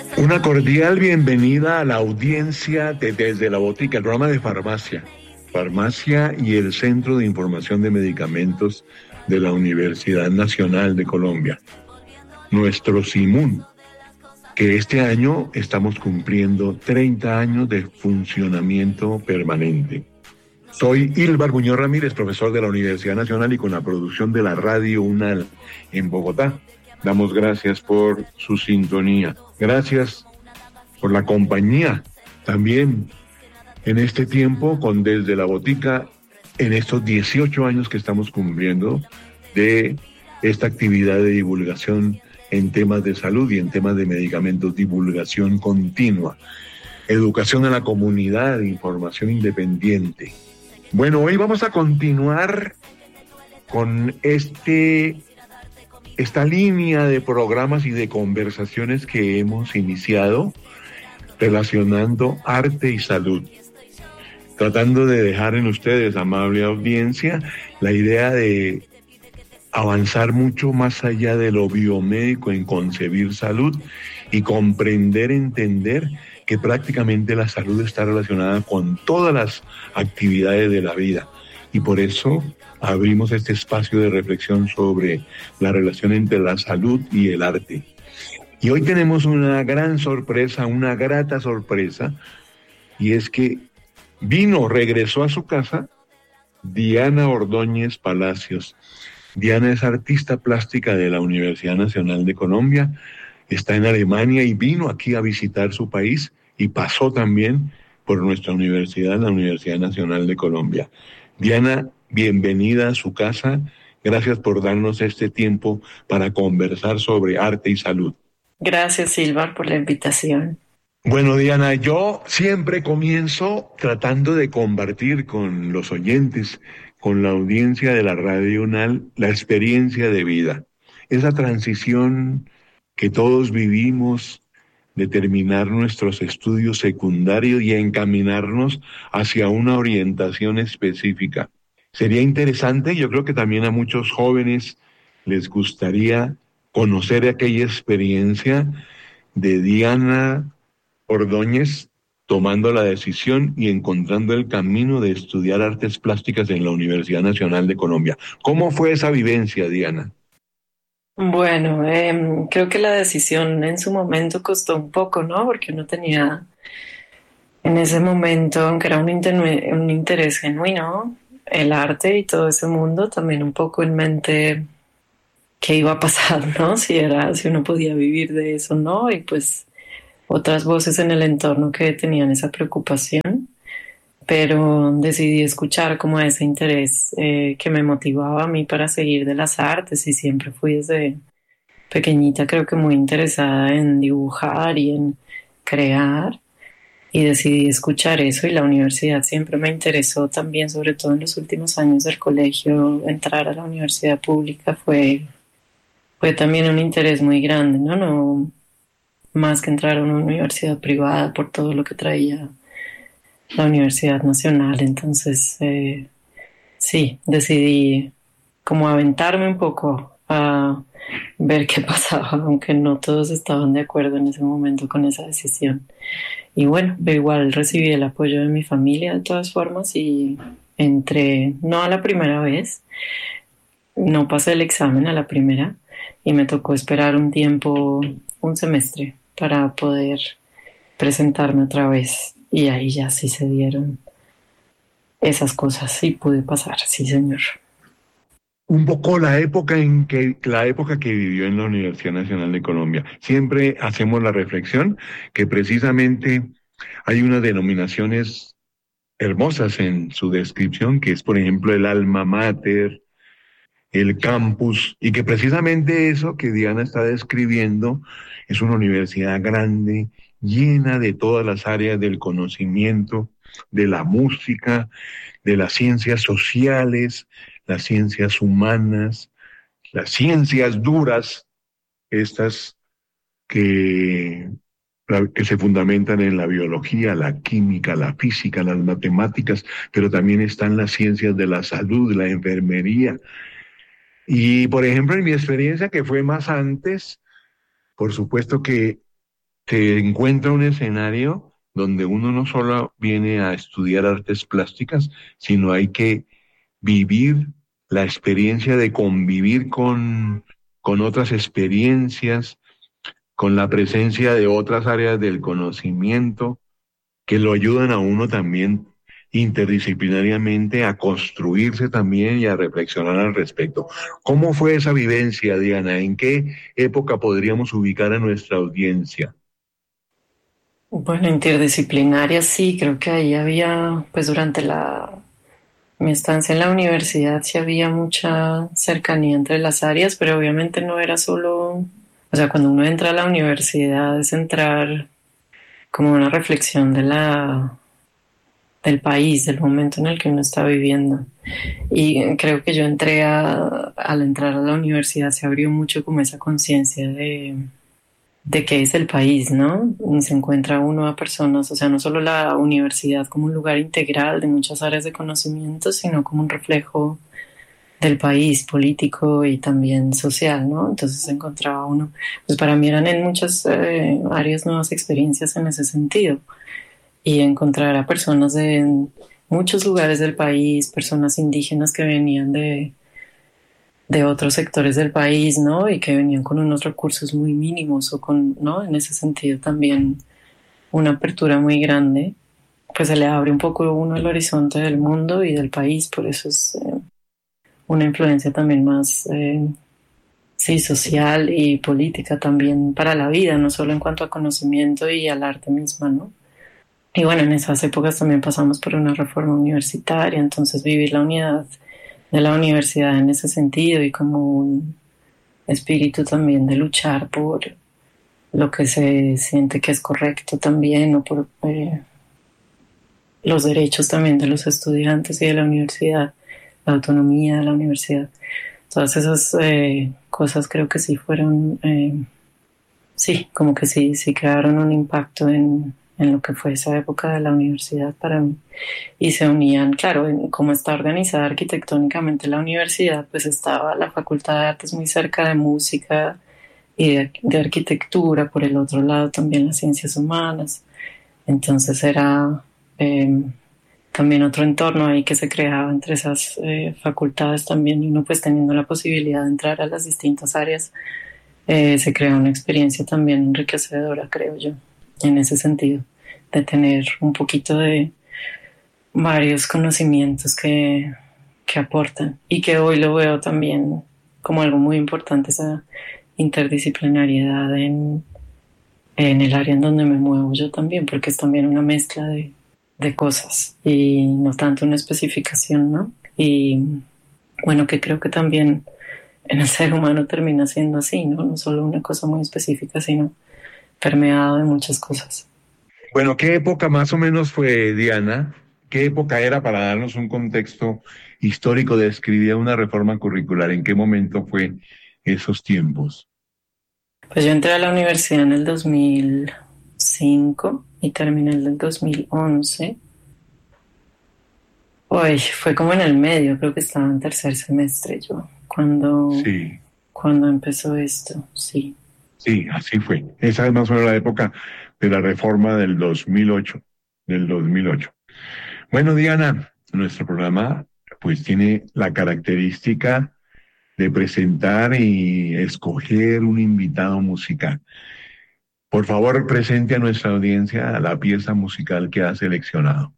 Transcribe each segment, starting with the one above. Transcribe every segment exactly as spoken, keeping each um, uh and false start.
Una cordial bienvenida a la audiencia de Desde la Botica, el programa de farmacia. Farmacia y el Centro de Información de Medicamentos de la Universidad Nacional de Colombia. Nuestro SIMUN, que este año estamos cumpliendo treinta años de funcionamiento permanente. Soy Ilvar Muñoz Ramírez, profesor de la Universidad Nacional y con la producción de la Radio UNAL en Bogotá. Damos gracias por su sintonía. Gracias por la compañía también en este tiempo con Desde la Botica, en estos dieciocho años que estamos cumpliendo de esta actividad de divulgación en temas de salud y en temas de medicamentos, divulgación continua, educación a la comunidad, información independiente. Bueno, hoy vamos a continuar con este... esta línea de programas y de conversaciones que hemos iniciado relacionando arte y salud, tratando de dejar en ustedes, amable audiencia, la idea de avanzar mucho más allá de lo biomédico en concebir salud y comprender, entender que prácticamente la salud está relacionada con todas las actividades de la vida. Y por eso abrimos este espacio de reflexión sobre la relación entre la salud y el arte. Y hoy tenemos una gran sorpresa, una grata sorpresa, y es que vino, regresó a su casa, Diana Ordóñez Palacios. Diana es artista plástica de la Universidad Nacional de Colombia, está en Alemania y vino aquí a visitar su país y pasó también por nuestra universidad, la Universidad Nacional de Colombia. Diana, bienvenida a su casa. Gracias por darnos este tiempo para conversar sobre arte y salud. Gracias, Silvar, por la invitación. Bueno, Diana, yo siempre comienzo tratando de compartir con los oyentes, con la audiencia de la Radio UNAL, la experiencia de vida. Esa transición que todos vivimos de terminar nuestros estudios secundarios y encaminarnos hacia una orientación específica. Sería interesante, yo creo que también a muchos jóvenes les gustaría conocer aquella experiencia de Diana Ordóñez tomando la decisión y encontrando el camino de estudiar artes plásticas en la Universidad Nacional de Colombia. ¿Cómo fue esa vivencia, Diana? Bueno, eh, creo que la decisión en su momento costó un poco, ¿no? Porque uno tenía en ese momento, aunque era un, inter- un interés genuino, el arte y todo ese mundo, también un poco en mente qué iba a pasar, ¿no? Si era, si uno podía vivir de eso, ¿no? Y pues otras voces en el entorno que tenían esa preocupación, pero decidí escuchar como ese interés eh, que me motivaba a mí para seguir de las artes y siempre fui desde pequeñita creo que muy interesada en dibujar y en crear y decidí escuchar eso y la universidad siempre me interesó también, sobre todo en los últimos años del colegio, entrar a la universidad pública fue, fue también un interés muy grande, ¿no? No más que entrar a una universidad privada por todo lo que traía la Universidad Nacional. Entonces, eh, sí, decidí como aventarme un poco a ver qué pasaba, aunque no todos estaban de acuerdo en ese momento con esa decisión. Y bueno, igual recibí el apoyo de mi familia de todas formas y entré, no a la primera vez, no pasé el examen a la primera y me tocó esperar un tiempo, un semestre, para poder presentarme otra vez. Y ahí ya sí se dieron esas cosas, sí pude pasar, sí señor. Un poco la época en que la época que vivió en la Universidad Nacional de Colombia. Siempre hacemos la reflexión que precisamente hay unas denominaciones hermosas en su descripción, que es por ejemplo el alma mater, el campus, y que precisamente eso que Diana está describiendo es una universidad grande, llena de todas las áreas del conocimiento, de la música, de las ciencias sociales, las ciencias humanas, las ciencias duras, estas que, que se fundamentan en la biología, la química, la física, las matemáticas, pero también están las ciencias de la salud, la enfermería. Y, por ejemplo, en mi experiencia, que fue más antes, por supuesto que se encuentra un escenario donde uno no solo viene a estudiar artes plásticas, sino hay que vivir la experiencia de convivir con, con otras experiencias, con la presencia de otras áreas del conocimiento que lo ayudan a uno también interdisciplinariamente a construirse también y a reflexionar al respecto. ¿Cómo fue esa vivencia, Diana? ¿En qué época podríamos ubicar a nuestra audiencia? Bueno, interdisciplinaria sí, creo que ahí había, pues durante la, mi estancia en la universidad sí había mucha cercanía entre las áreas, pero obviamente no era solo, o sea, cuando uno entra a la universidad es entrar como una reflexión de la, del país, del momento en el que uno está viviendo. Y creo que yo entré a, al entrar a la universidad se abrió mucho como esa conciencia de, de qué es el país, ¿no? Y se encuentra uno a personas, o sea, no solo la universidad como un lugar integral de muchas áreas de conocimiento, sino como un reflejo del país político y también social, ¿no? Entonces se encontraba uno, pues para mí eran en muchas eh, áreas nuevas experiencias en ese sentido y encontrar a personas de muchos lugares del país, personas indígenas que venían de, de otros sectores del país, ¿no? Y que venían con unos recursos muy mínimos o con, ¿no? En ese sentido también una apertura muy grande, pues se le abre un poco uno el horizonte del mundo y del país, por eso es eh, una influencia también más, eh, sí, social y política también para la vida, no solo en cuanto a conocimiento y al arte misma, ¿no? Y bueno, en esas épocas también pasamos por una reforma universitaria, entonces vivir la unidad de la universidad en ese sentido y como un espíritu también de luchar por lo que se siente que es correcto también o por eh, los derechos también de los estudiantes y de la universidad, la autonomía de la universidad. Todas esas eh, cosas creo que sí fueron, eh, sí, como que sí, sí crearon un impacto en, en lo que fue esa época de la universidad para mí. Y se unían, claro, en cómo está organizada arquitectónicamente la universidad, pues estaba la Facultad de Artes muy cerca de música y de, de arquitectura, por el otro lado también las ciencias humanas. Entonces era eh, también otro entorno ahí que se creaba entre esas eh, facultades también y uno pues teniendo la posibilidad de entrar a las distintas áreas, eh, se crea una experiencia también enriquecedora, creo yo, en ese sentido, de tener un poquito de varios conocimientos que, que aportan y que hoy lo veo también como algo muy importante, esa interdisciplinariedad en, en el área en donde me muevo yo también, porque es también una mezcla de, de cosas y no tanto una especificación, ¿no? Y bueno, que creo que también en el ser humano termina siendo así, ¿no? No solo una cosa muy específica, sino permeado de muchas cosas. Bueno, ¿qué época más o menos fue, Diana? ¿Qué época era para darnos un contexto histórico de escribir una reforma curricular? ¿En qué momento fue esos tiempos? Pues yo entré a la universidad en el dos mil cinco y terminé en el dos mil once. Uy, fue como en el medio, creo que estaba en tercer semestre yo, cuando, Sí, cuando empezó esto, sí. sí, así fue. Esa es más o menos la época de la reforma del dos mil ocho, del dos mil ocho. Bueno, Diana, nuestro programa pues tiene la característica de presentar y escoger un invitado musical. Por favor, presente a nuestra audiencia la pieza musical que ha seleccionado.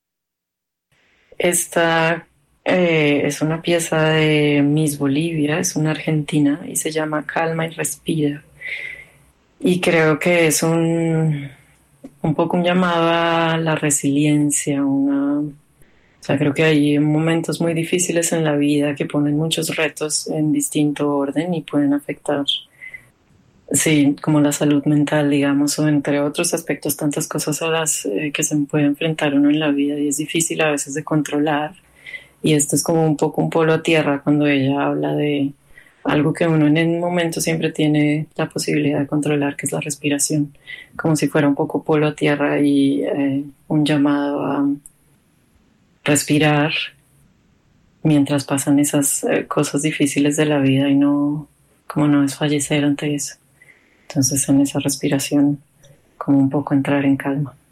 Esta eh, es una pieza de Miss Bolivia, es una argentina y se llama Calma y Respira. Y creo que es un, un poco un llamado a la resiliencia, una, o sea, creo que hay momentos muy difíciles en la vida que ponen muchos retos en distinto orden y pueden afectar, sí, como la salud mental, digamos, o entre otros aspectos, tantas cosas a las eh, que se puede enfrentar uno en la vida y es difícil a veces de controlar. Y esto es como un poco un polo a tierra cuando ella habla de algo que uno en el momento siempre tiene la posibilidad de controlar, que es la respiración, como si fuera un poco polo a tierra y eh, un llamado a respirar mientras pasan esas eh, cosas difíciles de la vida y no, como no desfallecer ante eso. Entonces en esa respiración como un poco entrar en calma.